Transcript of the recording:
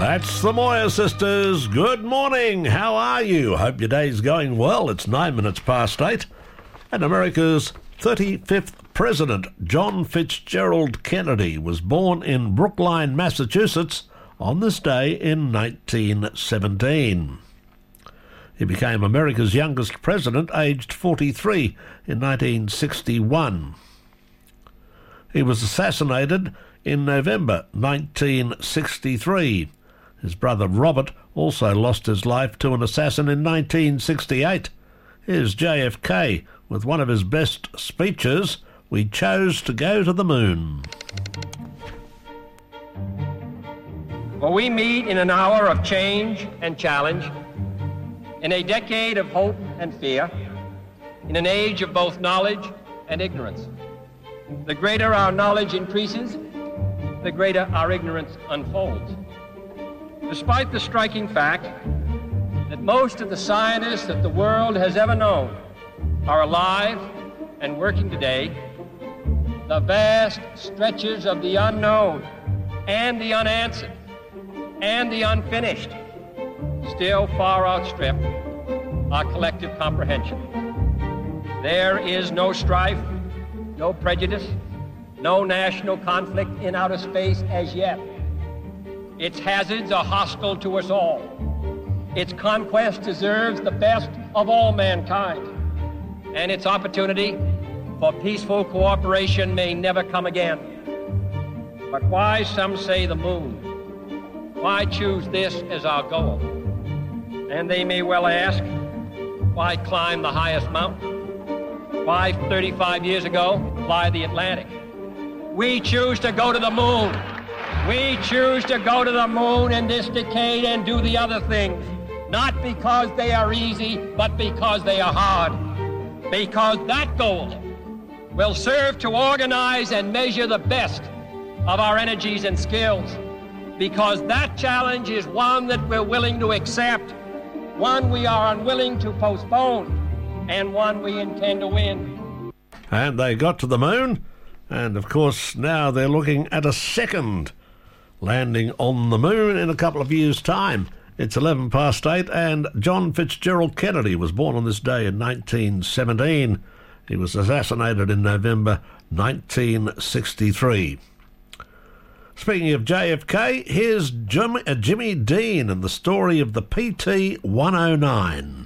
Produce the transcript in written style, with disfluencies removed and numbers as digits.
That's the Moyer sisters. Good morning. How are you? Hope your day's going well. It's 9 minutes past 8. And America's 35th President, John Fitzgerald Kennedy, was born in Brookline, Massachusetts on this day in 1917. He became America's youngest president, aged 43, in 1961. He was assassinated in November 1963. His brother Robert also lost his life to an assassin in 1968. Here's JFK with one of his best speeches, "We chose to go to the moon." For we meet in an hour of change and challenge, in a decade of hope and fear, in an age of both knowledge and ignorance. The greater our knowledge increases, the greater our ignorance unfolds. Despite the striking fact that most of the scientists that the world has ever known are alive and working today, the vast stretches of the unknown and the unanswered and the unfinished still far outstrip our collective comprehension. There is no strife, no prejudice, no national conflict in outer space as yet. Its hazards are hostile to us all. Its conquest deserves the best of all mankind, and its opportunity for peaceful cooperation may never come again. But why, some say, the moon? Why choose this as our goal? And they may well ask, why climb the highest mountain? Why, 35 years ago, fly the Atlantic? We choose to go to the moon. We choose to go to the moon in this decade and do the other things, not because they are easy, but because they are hard. Because that goal will serve to organize and measure the best of our energies and skills. Because that challenge is one that we're willing to accept, one we are unwilling to postpone, and one we intend to win. And they got to the moon, and of course now they're looking at a second landing on the moon in a couple of years' time. It's 11 past 8, and John Fitzgerald Kennedy was born on this day in 1917. He was assassinated in November 1963. Speaking of JFK, here's Jimmy Dean and the story of the PT-109.